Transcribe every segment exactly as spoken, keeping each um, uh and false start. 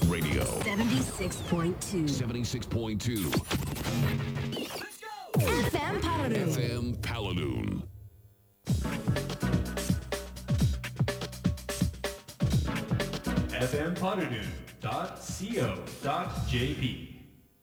Radio セブンティーシックスポイントツーセブンティーシックスポイントツーエフエム Paladoon エフエム Paladoon エフエム パラドゥン ドット シーオー ドット ジェーピー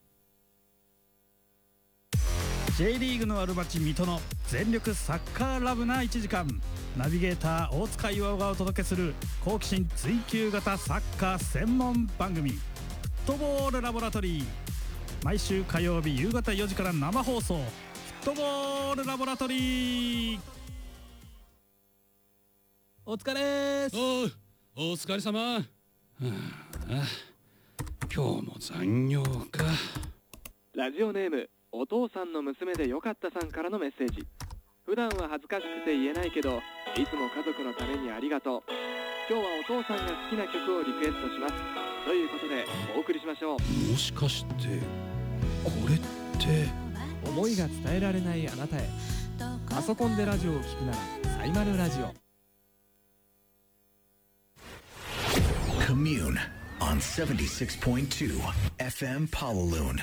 J リーグのある街水戸の全力サッカーラブないちじかん、ナビゲーター大塚岩がお届けする好奇心追求型サッカー専門番組フットボールラボラトリー。毎週火曜日夕方よじから生放送、フットボールラボラトリー。お疲れーす。 おう、お疲れ様。はあ、今日も残業か。 ラジオネームお父さんの娘でよかったさんからのメッセージ。普段は恥ずかしくて言えないけど、いつも家族のためにありがとう。今日はお父さんが好きな曲をリクエストします。ということでお送りしましょう。 もしかしてこれって思いが伝えられないあなたへ。パソコンでラジオを聞くならサイマルラジオ。 Commune on seventy-six point two エフエム Paladoon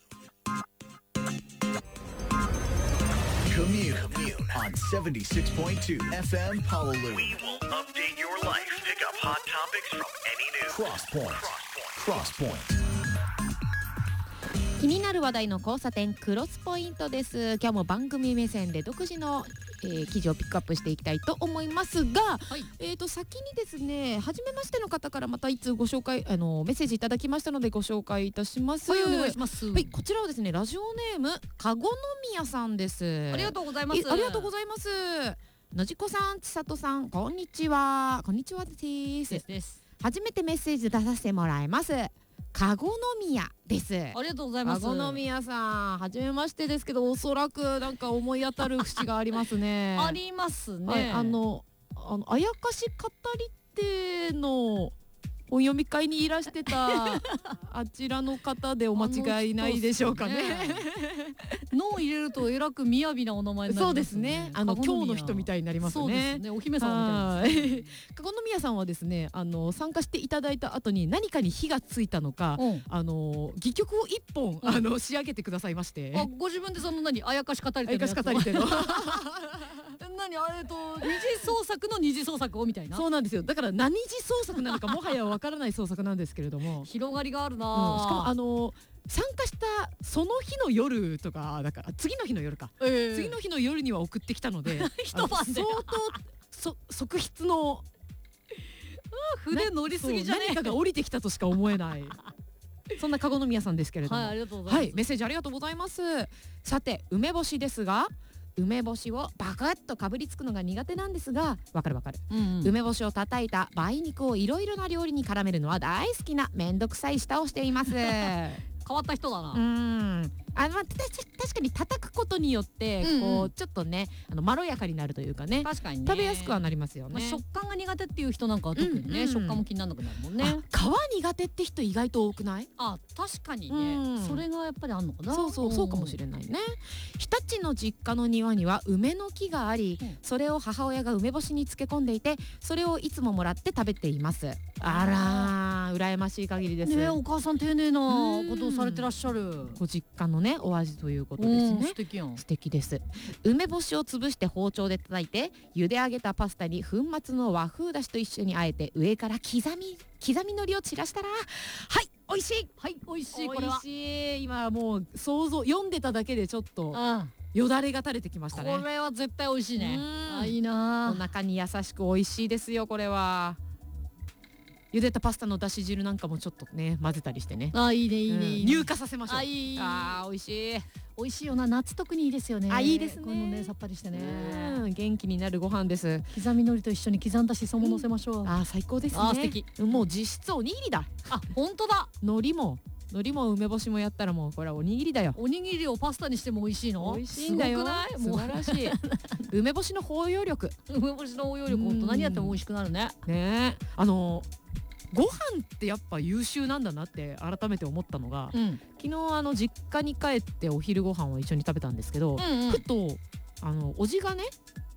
Commune on seventy-six point two エフエム Paladoon. We will update your life. Pick up hot topics from any news. Crosspoint. Crosspoint. 気になる話題の交差点クロスポイントです。今日も番組目線で独自の、えー、記事をピックアップしていきたいと思いますが、はい、えーと先にですね、初めましての方からまたいつご紹介あのメッセージいただきましたのでご紹介いたします。 はい、お願いします。 はい、こちらはですね、ラジオネームかごのみやさんです。 ありがとうございます。 ありがとうございます。のじこさん、ちさとさん、こんにちは。こんにちはです。 ですです。 初めてメッセージ出させてもらいます。かごのみやです。 ありがとうございます。 かごのみやさん、初めましてですけど、おそらくなんか思い当たる節がありますね。 ありますね。 はい、あのあのあやかし語り手のお読み会にいらしてたあちらの方でお間違いないでしょうかね。 脳を入れるとえらく雅なお名前になりますね。 そうですね。あの今日の人みたいになりますね。 そうですね。お姫様みたいですね。 かごのみやさんはですね、あの参加していただいた後に何かに火がついたのか、うん、あの戯曲を一本、うん、あの仕上げてくださいまして。 あ、ご自分でその何あやかし語り手のやつ。 あやかし語り手の。 何あれと二次創作の二次創作をみたいな。 そうなんですよ。だから何次創作なのかもはやわからない創作なんですけれども、 広がりがあるな、 うん、しかもあの参加したその日の夜とか、だから次の日の夜か、えー、次の日の夜には送ってきたので一晩で相当そ側筆の筆乗りすぎじゃねえ、 何かが降りてきたとしか思えないそんなかごのみやさんですけれども、 はい、ありがとうございます。 はい、メッセージありがとうございます。さて、梅干しですが、梅干しをバクッとかぶりつくのが苦手なんですが、わかるわかる、うんうん、梅干しを叩いた梅肉をいろいろな料理に絡めるのは大好きなめんどくさい舌をしています変わった人だな。 うん、あ、まあ、確かに叩くことによって、うんうん、こうちょっとね、あのまろやかになるというかね、 確かにね、 食べやすくはなりますよね。 まあ、食感が苦手っていう人なんかは特にね、うんうん、食感も気にならなくなるもんね。 皮苦手って人意外と多くない？ あ、確かにね、うん、それがやっぱりあんのかな。 そうそう、そうかもしれないね。日立の実家の庭には梅の木があり、うん、それを母親が梅干しに漬け込んでいて、それをいつももらって食べています。あらー、羨ましい限りですね。お母さん丁寧なことをされてらっしゃる。 ご実家のね、お味ということですね。 素敵やん。 素敵です。梅干しを潰して包丁で叩いて、茹で上げたパスタに粉末の和風だしと一緒にあえて、上から刻み刻み海苔を散らしたら、はい、美味しい。 はい、美味しい。これは美味しい。今もう想像、読んでただけでちょっとよだれが垂れてきましたね。 これは絶対美味しいね。あ、いいな。 お腹に優しく美味しいですよ、これは。茹でたパスタのだし汁なんかもちょっとね、混ぜたりしてね。 あ、いいね、いいね、いいね。 乳化させましょう。 あ、いい。 あ、美味しい。 美味しいよな。夏特にいいですよね。 あ、いいですね。 このね、さっぱりしてね、 元気になるご飯です。 刻み海苔と一緒に刻んだしそも乗せましょう。 あ、最高ですね。 あ、素敵。 もう実質おにぎりだ。 あ、本当だ。 海苔も海苔も梅干しもやったらもうこれはおにぎりだよ。 おにぎりをパスタにしても美味しいの？ 美味しいんだよ。素晴らしい。梅干しの包容力。 梅干しの包容力、本当何やっても美味しくなるね。 ね、あのご飯ってやっぱ優秀なんだなって改めて思ったのが、うん、昨日あの実家に帰ってお昼ご飯を一緒に食べたんですけど、うんうん、ふとあのおじがね、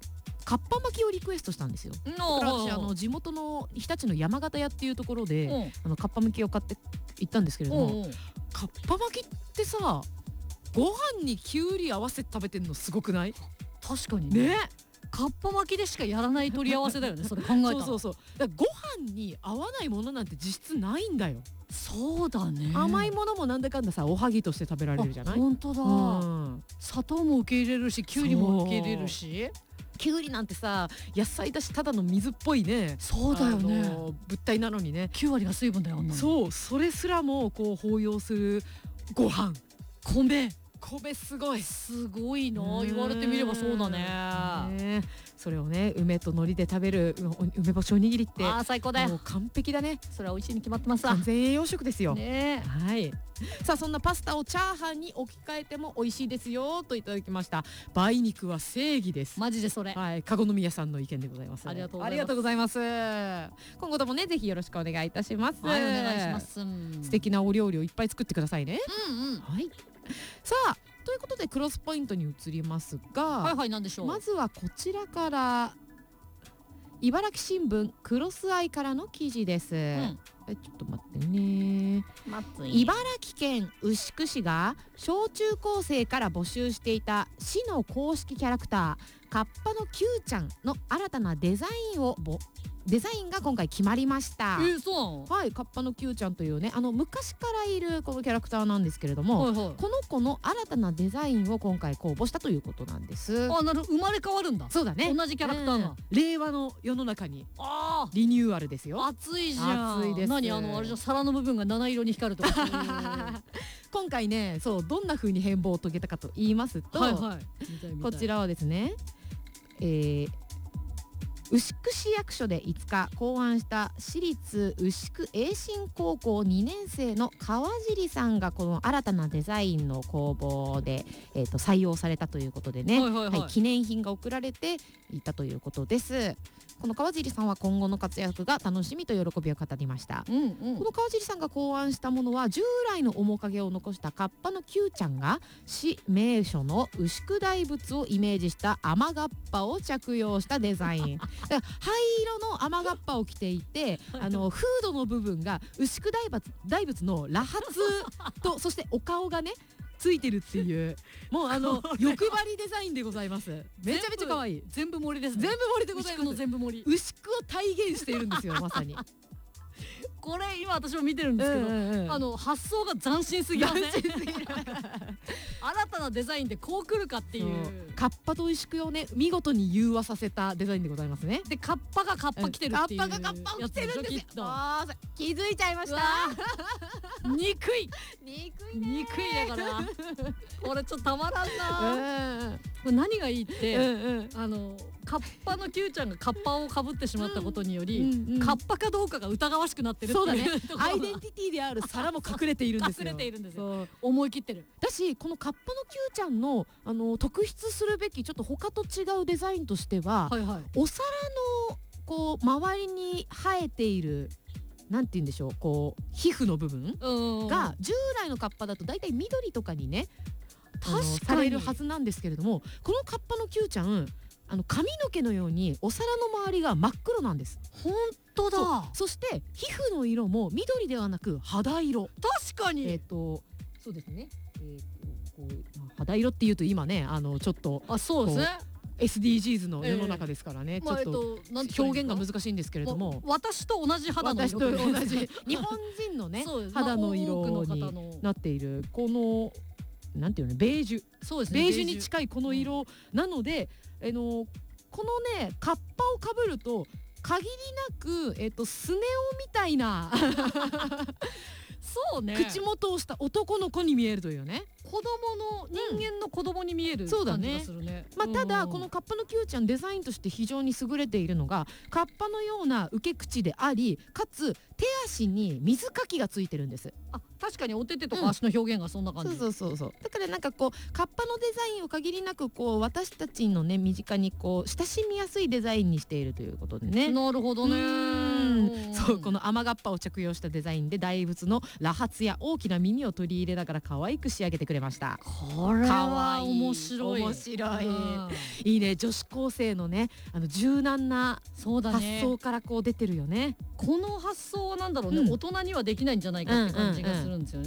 かっぱ巻きをリクエストしたんですよ。だから私あの地元の日立の山形屋っていうところで、うん、あのかっぱ巻きを買って行ったんですけれども、うんうん、かっぱ巻きってさご飯にきゅうり合わせて食べてんのすごくない？ 確かにね。 ねかっぱ巻きでしかやらない取り合わせだよねそれ考えたら。 そうそうそう。だからご飯に合わないものなんて実質ないんだよ。 そうだね。 甘いものもなんだかんださおはぎとして食べられるじゃない？ 本当だ、うん、砂糖も受け入れるしきゅうりも受け入れるし、 きゅうりなんてさ野菜だしただの水っぽいね。 そうだよね。 物体なのにねきゅうわりが水分だよ。あんなの。 そうそれすらもこう包容するご飯米米すごいすごいな。言われてみればそうだ ね, ねそれをね梅と海苔で食べる梅干しおにぎりってあ最高だよ。 もう完璧だね。 それは美味しいに決まってますわ。 完全栄養食ですよね。 はい。さあそんなパスタをチャーハンに置き換えても美味しいですよといただきました。梅肉は正義です。 マジでそれ。 はい、籠宮さんの意見でございます。 ありがとうございます。今後ともねぜひよろしくお願いいたします。 はい、お願いします。 素敵なお料理をいっぱい作ってくださいね。 うんうん。 はい。さあということでクロスポイントに移りますが、 はいはい何でしょう。 まずはこちらから茨城新聞クロスアイからの記事です。うん、えちょっと待ってね。茨城県牛久市が小中高生から募集していた市の公式キャラクターカッパの Q ちゃんの新たなデザインをデザインが今回決まりました。 えー、そうなの？ はい、カッパの Q ちゃんというねあの昔からいるこのキャラクターなんですけれども、はいはい、この子の新たなデザインを今回公募したということなんです。 あ、なる生まれ変わるんだ。 そうだね。 同じキャラクターが、うん、 令和の世の中にリニューアルですよ。 熱いじゃん。 熱いです。 何あのあれじゃ皿の部分が七色に光るとか今回ねそうどんな風に変貌を遂げたかと言いますと、はいはい、こちらはですね、えー牛久市役所でいつか考案した私立牛久栄新高校にねん生の川尻さんがこの新たなデザインの公募で、えー、と採用されたということでね、はいはいはいはい、記念品が贈られていたということです。この川尻さんは今後の活躍が楽しみと喜びを語りました、うんうん、この川尻さんが考案したものは従来の面影を残したカッパの Q ちゃんが市名所の牛久大仏をイメージした雨がっぱを着用したデザイン灰色の雨がっぱを着ていてあのフードの部分が牛久大仏、大仏の螺髪とそしてお顔がねついてるっていうもうあの欲張りデザインでございます。めちゃめちゃ可愛い。 全部盛りですね。 全部盛りでございます。 牛久の全部盛り。 牛久を体現しているんですよまさに。 これ今私も見てるんですけど、うんうん、あの発想が斬新すぎません？新たなデザインでこう来るかっていうカッパと牛久をね見事に融和させたデザインでございますね。 でカッパがカッパ来てるっていう、 うん、カッパがカッパを着てるんですよ。気づいちゃいました。 憎い憎いね憎いだからこれちょっとたまらんな、うん、これ何がいいって、うんうん、あのカッパの Q ちゃんがカッパをかぶってしまったことにより、うんうん、カッパかどうかが疑わしくなってるっていう。 そうだねアイデンティティである皿も隠れているんですよ。 隠れているんですよ。思い切ってる。 だしこのカッパの Q ちゃんのあの特筆するべきちょっと他と違うデザインとしては、はいはい、お皿のこう周りに生えているなんて言うんでしょうこう皮膚の部分が従来のカッパだとだいたい緑とかにね確かにされるはずなんですけれども、このカッパの Q ちゃんあの髪の毛のようにお皿の周りが真っ黒なんです。 本当だ。 そ, そして皮膚の色も緑ではなく肌色。 確かに。 えっ、ー、とそうですね、えー、とこう肌色っていうと今ねあのちょっとあそうですねエスディージーズ の世の中ですからね、えー、ちょっと表現が難しいんですけれども、 私と同じ肌の色、 私と同じ日本人のね肌の色になっているこのなんていうのベージュ、そうですね、ベージュに近いこの色なので、うん、あのこのねカッパをかぶると限りなく、えっと、スネ夫みたいなそうね口元をした男の子に見えるというね、 子供の人間の子供に見える感じがするね。 まあ、ただこのカッパの Q ちゃんデザインとして非常に優れているのがカッパのような受け口でありかつ手足に水かきがついてるんです。 あ確かにお手手とか足の表現がそんな感じ、 うん、そうそうそうそう。だからなんかこうカッパのデザインを限りなくこう私たちのね身近にこう親しみやすいデザインにしているということでね。 なるほどね。 うんそう、この雨がっぱを着用したデザインで大仏の螺髪や大きな耳を取り入れながら可愛く仕上げてくれました。 これは面白い。 面白い。いいね、女子高生のね、あの柔軟な発想からこう出てるよね。 この発想はなんだろうね、大人にはできないんじゃないかって感じがするんですよね。